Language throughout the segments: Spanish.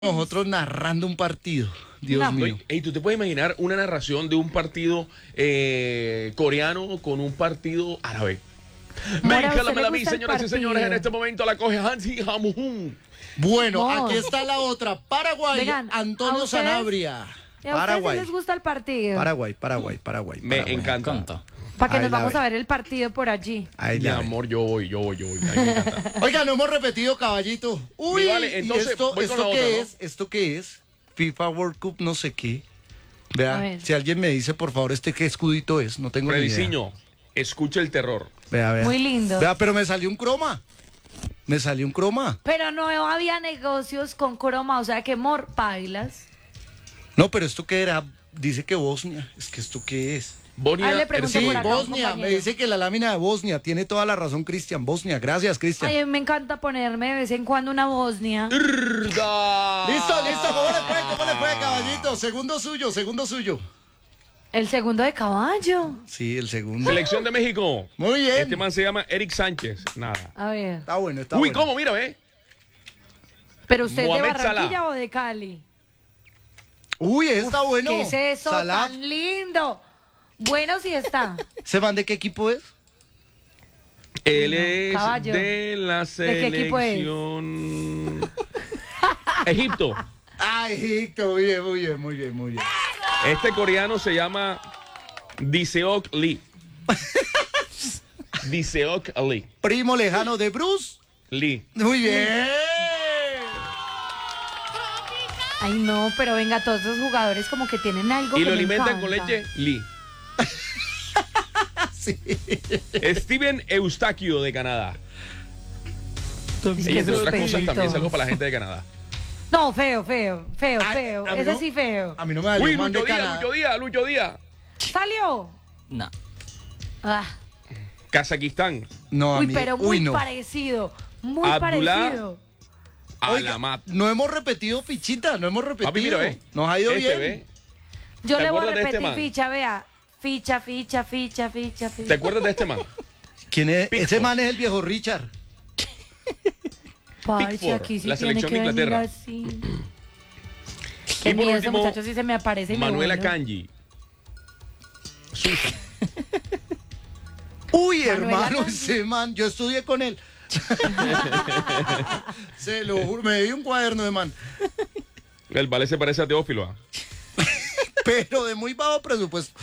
Nosotros narrando un partido, Dios mío. Ey, ¿tú te puedes imaginar una narración de un partido coreano con un partido árabe? Méjala a mí, señoras y señores, en este momento la coge Hansi Hamuhun. Bueno, aquí está la otra. Paraguay, Vengan, Antonio Sanabria. ¿Y a ustedes les gusta el partido? Paraguay. Me encanta. Para que Ahí nos la vamos ve. a ver el partido por allí. Ahí Mi la ve. amor, yo voy. A mí me encanta. Oiga, no hemos repetido, caballito. Uy, Sí, vale, entonces, ¿y esto voy con qué la otra, ¿no? es? ¿Esto qué es? FIFA World Cup no sé qué. A Vea, ver. si alguien me dice, por favor, qué escudito es. No tengo ni idea. Frediciño, escucha el terror. Vea. Muy lindo. Vea, pero me salió un croma. Pero no había negocios con croma, o sea que pailas. No, pero ¿esto qué era? Dice que Bosnia. Es que ¿esto qué es? Bosnia, Ahí le pregunto Sí, por acá, Bosnia. compañero. Me dice que la lámina de Bosnia. Tiene toda la razón, Cristian. Bosnia. Gracias, Cristian. Ay, a mí me encanta ponerme de vez en cuando una Bosnia. ¡Irda! Listo. ¿Cómo le fue, caballito? Segundo suyo. El segundo de caballo. Sí, el segundo. Selección de México. Muy bien. Este man se llama Eric Sánchez. Nada. A ver. Está bueno. Uy, ¿cómo? Mira, ve. ¿Pero usted es de Mohamed Barranquilla Salah. o de Cali? Uy, está bueno. ¿Qué es eso Salah. tan lindo? Bueno, sí está. ¿Se man de qué equipo es? Él es Caballo. de la qué equipo es? selección... Egipto. Ay, Egipto. Muy bien. Este coreano se llama Diseok Lee. Diseok Lee. Primo lejano de Bruce. Lee. Muy bien. Ay, no, pero venga, todos esos jugadores como que tienen algo Y que lo me alimentan con encanta. leche Lee. Sí. Steven Eustaquio de Canadá. Es que Y entre esos otras cosas pelitos. también salgo para la gente de Canadá. No, feo. Ay, a mí Ese no- sí feo. A mí no me valió Uy, man de Lucho Canadá. Díaz, Lucho Díaz. ¿Salió? No. Ah, Kazajistán. No, a uy, mí. pero muy no. parecido. Muy Abdullah. parecido. Oiga, Alamat. no hemos repetido fichita, Papi, mira, ve. Nos ha ido Este, bien. ve. Yo ¿Te le voy a acuerdas de este repetir man? ficha, vea. Ficha. ¿Te acuerdas de este man? ¿Quién es? Pickford. Ese man es el viejo Richard. Parce, Pickford, aquí sí la tiene selección que de venir Inglaterra. así. Y Qué por miedo, ese último, muchacho sí se me aparece y me Manuela vuelo. Kanji. Susa. Uy, Manuela hermano, Kanji. ese man, yo estudié con él. Se lo juro, me dio un cuaderno de man. El vale se parece a Teófilo. ¿Ah? Pero de muy bajo presupuesto.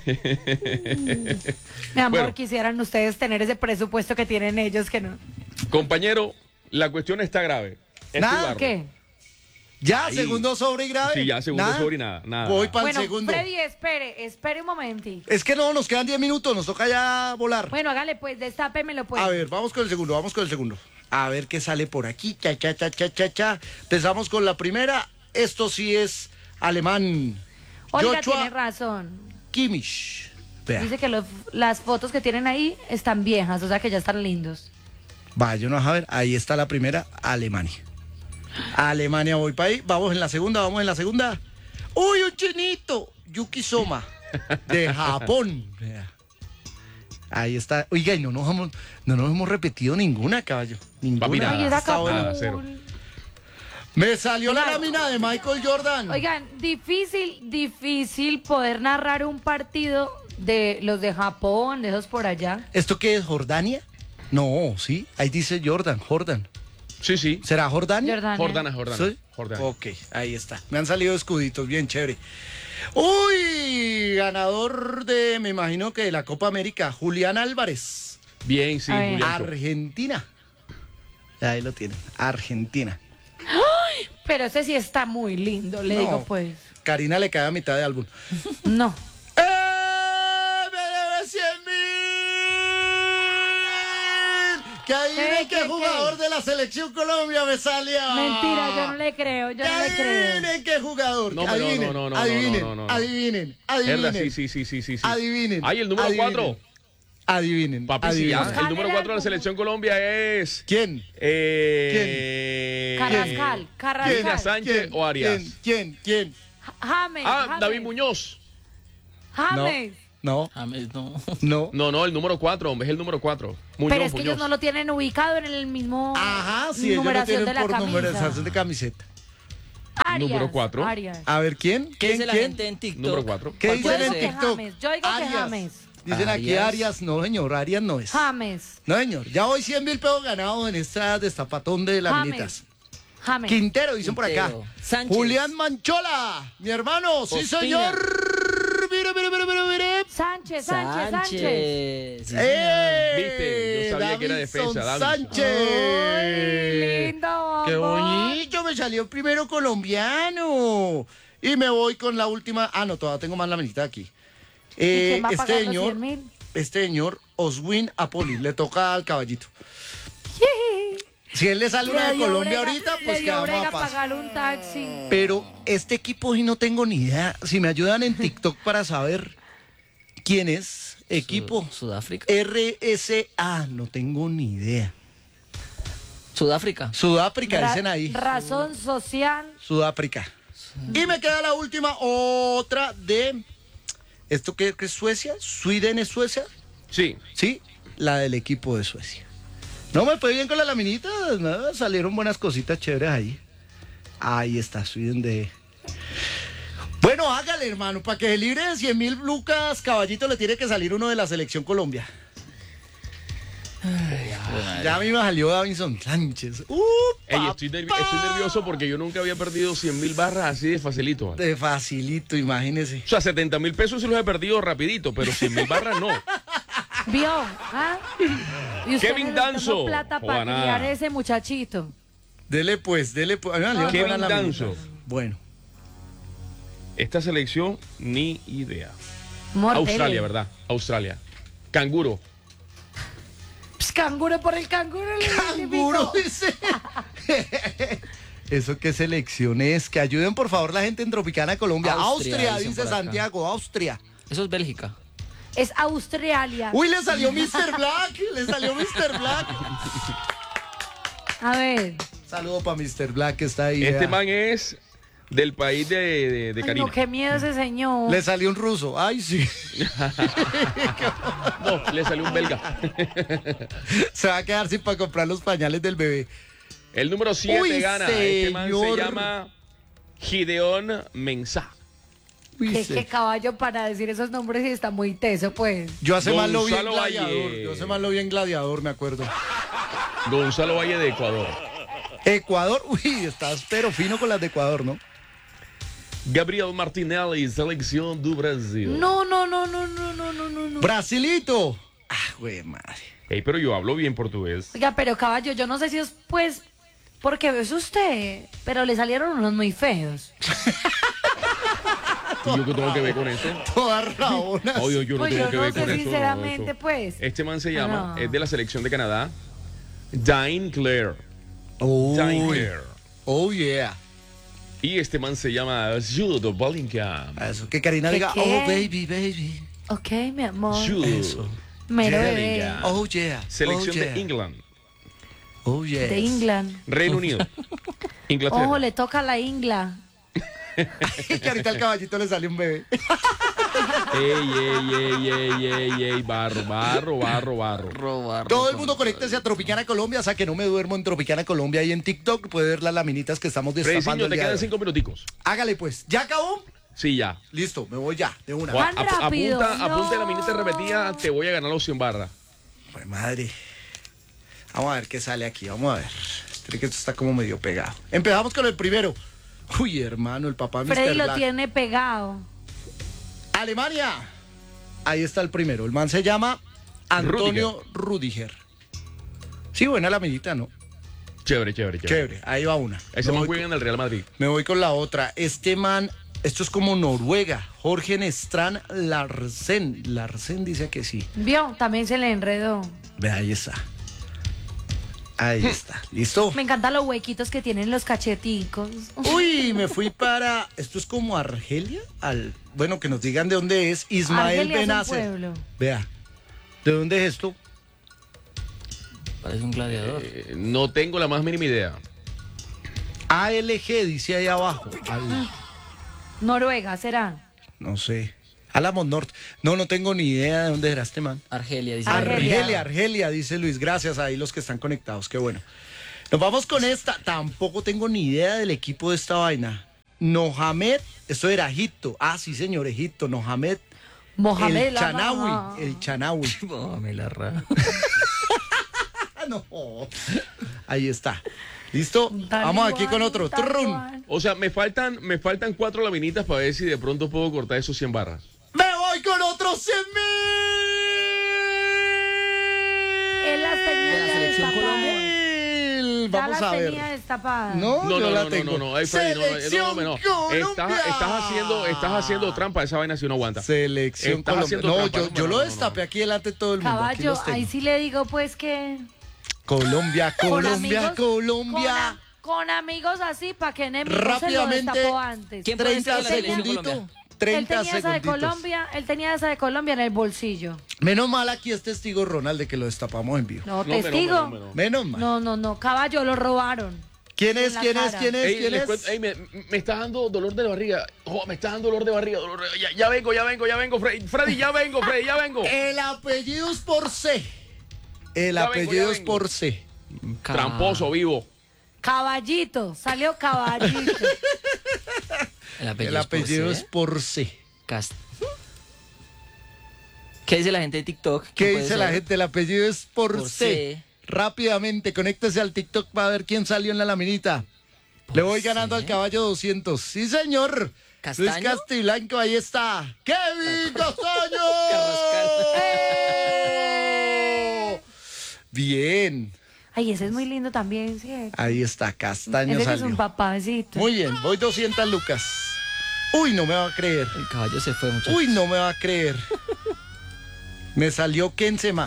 Mi amor, Bueno. quisieran ustedes tener ese presupuesto que tienen ellos que no. Compañero, la cuestión está grave. Es Nada, jugarlo. ¿Qué? Ya, Ahí. segundo sobre y grave. Sí, ya, segundo Nada. sobre y nada. Voy para el Bueno, segundo. Freddy, espere un momentito. Es que no, nos quedan 10 minutos, nos toca ya volar. Bueno, hágale pues, destápemelo pues. A ver, vamos con el segundo. A ver qué sale por aquí. Cha. Empezamos con la primera. Esto sí es alemán. Olga Joshua tiene razón. Kimmich. Vea. Dice que las fotos que tienen ahí están viejas, o sea que ya están lindos. Váyanos a ver, ahí está la primera, Alemania. Alemania, voy para ahí. Vamos en la segunda. ¡Uy, un chinito! Yuki Soma, de Japón. Vea. Ahí está. Oiga, y no nos hemos repetido ninguna, caballo. Ninguna. Papi, nada. Ay, esa Está bueno. Nada, cero. Capul. Me salió la Oiga. lámina de Michael Jordan. Oigan, difícil poder narrar un partido de los de Japón, de esos por allá. ¿Esto qué es, Jordania? No, sí, ahí dice Jordan. Sí. ¿Será Jordania? Jordania. Jordana. ¿Sí? Jordana. Ok, ahí está. Me han salido escuditos, bien chévere. Uy, ganador de, me imagino que de la Copa América, Julián Álvarez, Bien, sí, A ver. Juliancho. Argentina. Ahí lo tienen, Argentina. Pero ese sí está muy lindo, le No. digo pues. Karina le cae a mitad de álbum. No. ¡Me debe 100.000! Que adivinen qué ¿Qué? jugador de la Selección Colombia me salía. Mentira, yo no le creo, yo no le creo. Adivinen qué jugador. No, adivinen, no. adivinen. Herda, sí. Adivinen. Ay, el número adivinen. 4. Adivinen. Papi, sí, ya. adivinen. El número 4 de la selección Colombia es. ¿Quién? Carrascal, Carrascal Sánchez o Arias. ¿Quién? James. David Muñoz. James. No. James, no. No. No, el número 4, hombre, es el número 4. Pero es que ellos no lo tienen ubicado en el mismo Ajá, sí, ellos lo numeración tienen de la por camisa. numeración de camiseta. Arias, Número 4. Arias. A ver, ¿quién? ¿Qué ¿Quién? dice la ¿Quién? gente en TikTok? Número 4. ¿Qué ¿Cuál dicen puede en ser? TikTok? James. Yo digo que James. Dicen aquí Arias. Arias. No, señor, Arias no es. James. No, señor. Ya hoy 100.000 pesos ganados en esta destapatón de laminitas. James. Quintero, dicen por acá. Quintero. Sánchez. Julián Manchola, mi hermano. Sí, Ospina. señor. Mire. Sánchez. Sánchez. Sí, Viste, yo sabía que era defensa, Davinson. Sánchez. Ay, lindo, Qué bombón. bonito, me salió primero colombiano. Y me voy con la última. Ah, no, todavía tengo más laminita aquí. ¿Y quién va a Este pagar los señor, 100.000? este señor, Oswin Apoli, le toca al caballito. Si él le sale una de dio Colombia brega- ahorita, le pues dio quedamos brega a paz. pagar un taxi. Pero este equipo sí no tengo ni idea. Si me ayudan en TikTok para saber quién es, equipo Sudáfrica. RSA, no tengo ni idea. Sudáfrica. Sudáfrica, dicen ahí. Razón social. Sudáfrica. Y me queda la última, otra de... ¿Esto qué es Suecia? ¿Sweden es Suecia? Sí. Sí, la del equipo de Suecia. No me fue bien con las laminitas, nada, salieron buenas cositas chéveres ahí. Ahí está, Sweden de... Bueno, hágale, hermano, para que se libre de 100.000 lucas, caballito, le tiene que salir uno de la Selección Colombia. Ya a mí me salió Davinson Sánchez. Ey, estoy nervioso porque yo nunca había perdido 100.000 barras así de facilito. ¿Vale? De facilito, imagínese. O sea, 70.000 pesos sí los he perdido rapidito, pero 100.000 barras no. ¿Vio? ¿Ah? Y usted Kevin le tomó Danzo. plata para Juana. criar a ese muchachito. Dele pues, dele pues. A mí me salieron Kevin buenas laminitas. Danzo. Bueno, Esta selección, ni idea. Mortele. Australia, ¿verdad? Australia. Canguro. Pues, canguro por el canguro. le canguro identifico. dice. ¿Eso qué selección es? Que ayuden por favor la gente en Tropicana Colombia. Austria, dicen dice por acá. Santiago, Austria. Eso es Bélgica. Es Australia. Uy, le salió Mr. Black, le salió Mr. Black. A ver. Saludo para Mr. Black que está ahí. Este vea. man es del país de Ay, Karina. no, qué miedo ese señor. Le salió un ruso. Ay, sí. No, le salió un belga. Se va a quedar sin para comprar los pañales del bebé. El número 7 Uy, gana. Este man se señor. llama Gideón Mensah. Uy, Que sí. qué caballo para decir esos nombres y está muy teso, pues. Yo hace más lo vi en Gonzalo Valle. Gladiador. Yo hace más lo vi en Gladiador, me acuerdo. Gonzalo Valle de Ecuador. Ecuador, uy, estás pero fino con las de Ecuador, ¿no? Gabriel Martinelli, selección do Brasil. No. Brasilito. Ah, güey, madre. Ey, pero yo hablo bien portugués. Oiga, pero caballo, yo no sé si es pues porque es usted, pero le salieron unos muy feos. ¿Y yo qué tengo que ver con eso? Todas rabonas. Obvio, yo no Pues tengo yo que no ver con sé eso. sinceramente, no, eso. pues. Este man se llama, No. es de la selección de Canadá, Dine Claire. Dine Uy. Claire. Oh, yeah. Y este man se llama Jude Bellingham. Eso, que Karina ¿Qué, diga, qué? oh, baby, baby. Ok, mi amor. Jude Eso. Mero bebé. Bellingham. Oh, yeah. Selección oh, yeah. de England, Oh, yeah. De England. Reino Unido, Inglaterra. Ojo, le toca la Ingla. Que ahorita al caballito le sale un bebé. Ey, barro. Robar. Todo el mundo conéctese a Tropicana Colombia, o sea que no me duermo en Tropicana Colombia y en TikTok puede ver las laminitas que estamos destapando. Frediciño, el te día de quedan hoy. 5 minuticos. Hágale pues. ¿Ya acabó? Sí, ya. Listo, me voy ya, de una. Juan. Tan rápido, Apunta no. la minita repetida, te voy a ganar los 100 barras. Pues madre. Vamos a ver qué sale aquí, vamos a ver. Creo que esto está como medio pegado. Empezamos con el primero. Uy, hermano, el papá Mr. Freddy lo Black. tiene pegado. Alemania. Ahí está el primero. El man se llama Antonio Rudiger. Sí, buena la amiguita, ¿no? Chévere. Chévere, ahí va una. Ese Me man voy juega en el Real Madrid. Me voy con la otra. Este man, esto es como Noruega. Jorge Nestrán Larsen. Larsen dice que sí. Vio, también se le enredó. Ve, ahí está. Ahí está. ¿Listo? Me encantan los huequitos que tienen los cacheticos. Uy, me fui para... Esto es como Argelia. Bueno, que nos digan de dónde es. Ismael Argelia es un Benacer. pueblo. Vea. ¿De dónde es esto? Parece un gladiador. No tengo la más mínima idea. ALG dice ahí abajo. Noruega, ¿será? No sé. Álamos Norte. No tengo ni idea de dónde era este man. Argelia, dice. Argelia. Argelia, dice Luis. Gracias ahí los que están conectados. Qué bueno. Nos vamos con esta. Tampoco tengo ni idea del equipo de esta vaina. Mohamed, esto era Egipto. Ah, sí, señor, Egipto. Mohamed el Chanawi. El Chanawi. Me la ra. No. Ahí está. ¿Listo? Vamos aquí con otro. Trrun. O sea, me faltan 4 laminitas para ver si de pronto puedo cortar esos 100 barras. ¡Me voy con otros 100.000! Él las tenía ¿De la ya selección destapadas. Vamos Ya a las ver. tenía destapadas. No, yo la tengo. No. Ay, Freddy, Selección Colombia. Estás haciendo trampa. Esa vaina si no aguanta. Selección Estás Colombia. haciendo No, trampa. yo lo destapé aquí delante de todo el mundo. Aquí Caballo, los tengo. ahí sí le digo pues que... Colombia, con Colombia, amigos- Colombia. Con amigos así, para que enemigo se lo Rápidamente. destapó antes. ¿Quién puede ser 30 de la selección segunditos. Colombia? 30 Él tenía esa de segunditos. Colombia, él tenía esa de Colombia en el bolsillo. Menos mal aquí es testigo Ronald de que lo destapamos en vivo. No, No, testigo. no. Menos mal. No, caballo, lo robaron. ¿Quién es? en la ¿Quién es? cara. ¿Quién es? Ey, ¿Quién les es? cuento- ey, me está dando dolor de barriga. Oh, me está dando dolor de barriga. Ya vengo, Freddy, ya vengo. El apellido es por C. El Ya vengo, apellido ya es vengo. por C. Tramposo, vivo. Caballito, salió caballito. El El apellido es por C. ¿Qué dice la gente de TikTok? ¿Qué puede dice la ser? gente? El apellido es por Por C. C. Rápidamente, conéctese al TikTok para ver quién salió en la laminita. Le voy ganando al caballo 200. Sí, señor. ¿Castaño? Luis Castiblanco, ahí está. ¡Kevin Castaño! ¡Oh! Bien. Ay, ese es muy lindo también, ¿sí? Ahí está, Castaño Ese que es un salió. papacito. Muy bien, voy 200 lucas. Uy, no me va a creer. El caballo se fue, muchachos. Uy, no me va a creer. Me salió Kensema.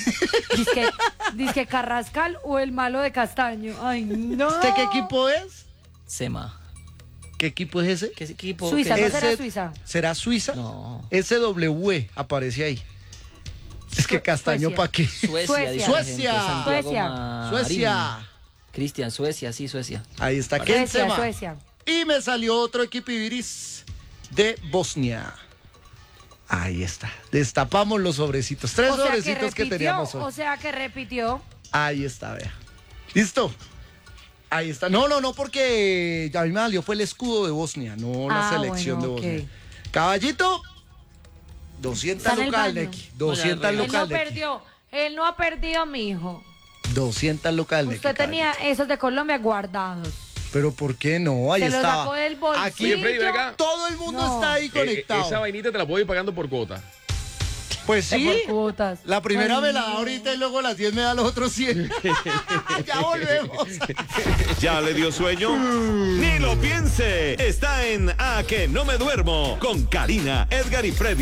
Dice Carrascal o el malo de Castaño. Ay, no. ¿Este qué equipo es? Sema. ¿Qué equipo es ese? ¿Qué equipo? Suiza, qué? ¿no será Suiza? ¿Será Suiza? No. SW aparece ahí. Es que Castaño, Suecia. ¿para qué? Suecia. dice la Suecia. gente, Santiago Suecia. Marín. Suecia. Cristian, Suecia, sí, Suecia. Ahí está Suecia, Kensema. Suecia. Y me salió otro equipo Ibiris de Bosnia. Ahí está. Destapamos los sobrecitos. 3 sobrecitos que teníamos hoy. O sea que repitió. Ahí está, vea. ¿Listo? Ahí está. No, porque a mí me salió fue el escudo de Bosnia, no la selección bueno, de ok. Bosnia. Caballito, 200 Está en el lucas al baño. Neki. 200 Él Él lucas no al Neki. perdió. Él no ha perdido, mijo. 200 lucas al Neki. Usted tenía esos de Colombia guardados. Pero ¿por qué no? Ahí Se lo estaba. sacó del bolsillo. Aquí Oye, Freddy, ven acá. todo el mundo No. está ahí conectado. Esa vainita te la puedo ir pagando por cuota. Pues sí. Por cuotas. La primera Ay, me la da no. ahorita y luego las 10 me da los otros 100. Ya volvemos. ¿Ya le dio sueño? Ni lo piense. Está en A que no me duermo con Karina, Edgar y Freddy.